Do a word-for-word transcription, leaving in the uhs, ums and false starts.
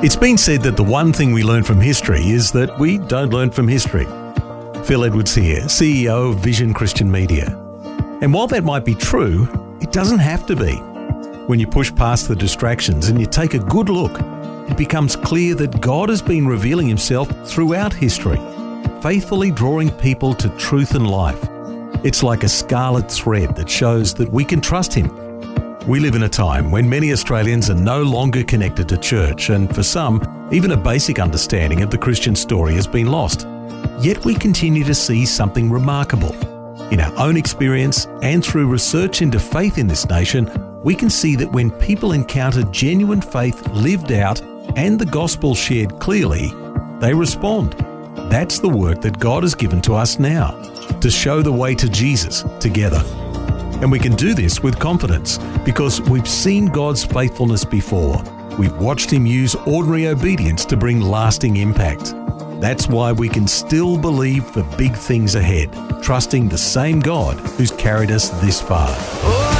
It's been said that the one thing we learn from history is that we don't learn from history. Phil Edwards here, C E O of Vision Christian Media. And while that might be true, it doesn't have to be. When you push past the distractions and you take a good look, it becomes clear that God has been revealing himself throughout history, faithfully drawing people to truth and life. It's like a scarlet thread that shows that we can trust him. We live in a time when many Australians are no longer connected to church, and for some, even a basic understanding of the Christian story has been lost. Yet we continue to see something remarkable. In our own experience and through research into faith in this nation, we can see that when people encounter genuine faith lived out and the gospel shared clearly, they respond. That's the work that God has given to us now, to show the way to Jesus together. And we can do this with confidence because we've seen God's faithfulness before. We've watched him use ordinary obedience to bring lasting impact. That's why we can still believe for big things ahead, trusting the same God who's carried us this far.